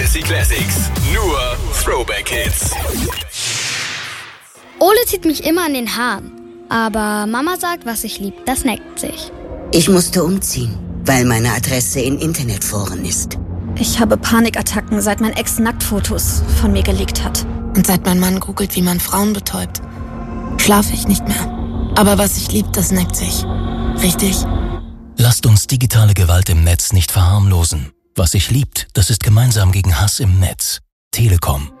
Fantasy Classics. Nur Throwback Hits. Ole zieht mich immer an den Haaren. Aber Mama sagt, was ich lieb, das neckt sich. Ich musste umziehen, weil meine Adresse in Internetforen ist. Ich habe Panikattacken, seit mein Ex Nacktfotos von mir geleakt hat. Und seit mein Mann googelt, wie man Frauen betäubt, schlafe ich nicht mehr. Aber was ich lieb, das neckt sich. Richtig? Lasst uns digitale Gewalt im Netz nicht verharmlosen. Was sich liebt, das ist gemeinsam gegen Hass im Netz. Telekom.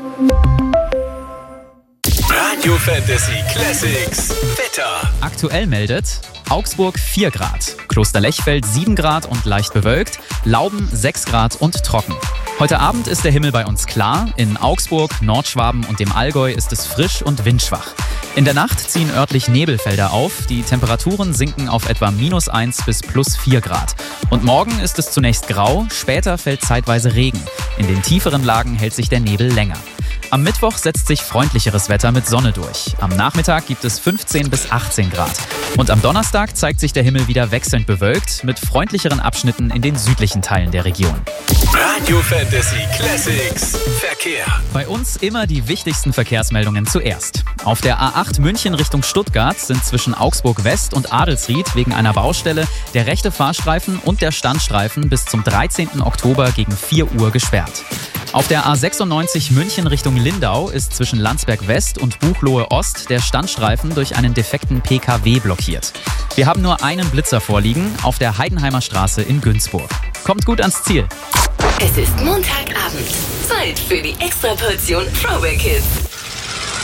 Radio Fantasy Classics. Wetter. Aktuell meldet Augsburg 4 Grad, Kloster Lechfeld 7 Grad und leicht bewölkt, Lauben 6 Grad und trocken. Heute Abend ist der Himmel bei uns klar. In Augsburg, Nordschwaben und dem Allgäu ist es frisch und windschwach. In der Nacht ziehen örtlich Nebelfelder auf. Die Temperaturen sinken auf etwa -1 bis +4 Grad. Und morgen ist es zunächst grau, später fällt zeitweise Regen. In den tieferen Lagen hält sich der Nebel länger. Am Mittwoch setzt sich freundlicheres Wetter mit Sonne durch. Am Nachmittag gibt es 15 bis 18 Grad. Und am Donnerstag zeigt sich der Himmel wieder wechselnd bewölkt mit freundlicheren Abschnitten in den südlichen Teilen der Region. Radio Fantasy Classics. Verkehr. Bei uns immer die wichtigsten Verkehrsmeldungen zuerst. Auf der A8 München Richtung Stuttgart sind zwischen Augsburg West und Adelsried wegen einer Baustelle der rechte Fahrstreifen und der Standstreifen bis zum 13. Oktober gegen 4 Uhr gesperrt. Auf der A96 München Richtung Lindau ist zwischen Landsberg West und Buchloe Ost der Standstreifen durch einen defekten PKW blockiert. Wir haben nur einen Blitzer vorliegen auf der Heidenheimer Straße in Günzburg. Kommt gut ans Ziel. Es ist Montagabend. Zeit für die Extraportion Throwback Hits.